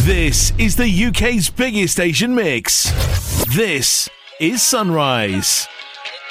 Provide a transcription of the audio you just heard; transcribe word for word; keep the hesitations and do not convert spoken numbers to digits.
This is the U K's biggest Asian mix. This is Sunrise.